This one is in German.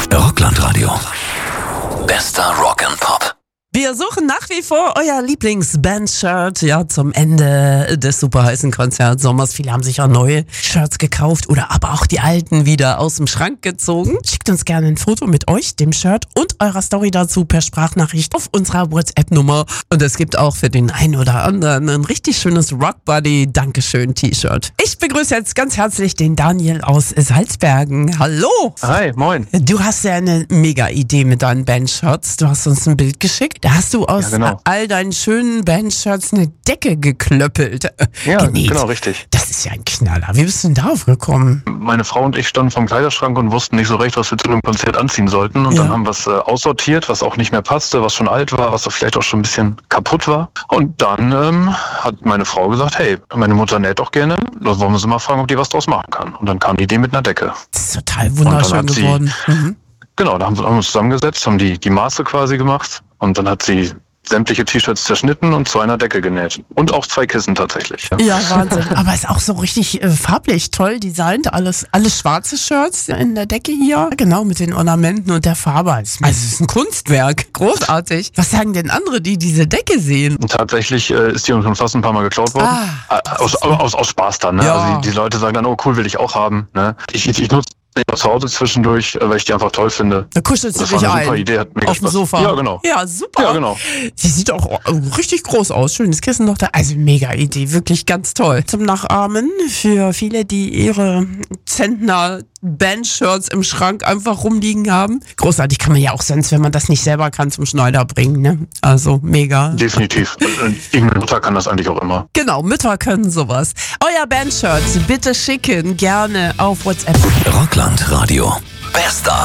Rockland-Radio. Bester Rock and Pop. Wir suchen nach wie vor euer Lieblings-Band-Shirt, ja, zum Ende des super heißen Konzertsommers. Viele haben sich auch neue Shirts gekauft oder aber auch die alten wieder aus dem Schrank gezogen. Schickt uns gerne ein Foto mit euch, dem Shirt und eurer Story dazu per Sprachnachricht auf unserer WhatsApp-Nummer. Und es gibt auch für den einen oder anderen ein richtig schönes Rock-Buddy Dankeschön-T-Shirt. Ich begrüße jetzt ganz herzlich den Daniel aus Salzbergen. Hallo! Hi, moin. Du hast ja eine mega Idee mit deinen Band-Shirts. Du hast uns ein Bild geschickt. Da hast du aus all deinen schönen Band-Shirts eine Decke geklöppelt. Ja, genäht. genau, richtig. Das ist ja ein Knaller. Wie bist du denn darauf gekommen? Meine Frau und ich standen vom Kleiderschrank und wussten nicht so recht, was wir zu dem Konzert anziehen sollten. Und dann haben wir es aussortiert, was auch nicht mehr passte, was schon alt war, was auch vielleicht auch schon ein bisschen kaputt war. Und dann hat meine Frau gesagt, hey, meine Mutter näht doch gerne. Da wollen wir sie mal fragen, ob die was draus machen kann. Und dann kam die Idee mit einer Decke. Das ist total wunderschön geworden. Genau, da haben wir uns zusammengesetzt, haben die Maße quasi gemacht. Und dann hat sie sämtliche T-Shirts zerschnitten und zu einer Decke genäht. Und auch 2 Kissen tatsächlich. Ja, Wahnsinn. Aber ist auch so richtig farblich toll designt. Alles schwarze Shirts in der Decke hier. Genau, mit den Ornamenten und der Farbe. Also es ist ein Kunstwerk. Großartig. Was sagen denn andere, die diese Decke sehen? Und tatsächlich ist die uns schon fast ein paar Mal geklaut worden. Aus Spaß dann. Ne? Ja. Also die Leute sagen dann, oh cool, will ich auch haben. Ne? Ich nutze zu Hause zwischendurch, weil ich die einfach toll finde. Da kuschelst du Das war dich eine ein. super Idee, hat mega auf dem Spaß. Sofa. Ja, genau. Ja, super. Ja, genau. Sie sieht auch richtig groß aus. Schönes Kissen noch da. Also mega Idee. Wirklich ganz toll. Zum Nachahmen für viele, die ihre Zentner Band-Shirts im Schrank einfach rumliegen haben. Großartig, kann man ja auch sonst, wenn man das nicht selber kann, zum Schneider bringen. Ne? Also mega. Definitiv. Irgendeine Mutter kann das eigentlich auch immer. Genau, Mütter können sowas. Euer Band-Shirt bitte schicken, gerne auf WhatsApp. Rockland-Radio. Bester